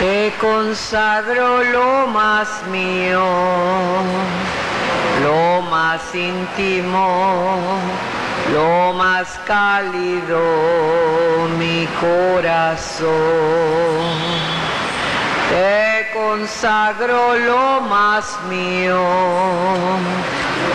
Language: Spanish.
Te consagro lo más mío, lo más íntimo, lo más cálido, mi corazón. Te consagro lo más mío,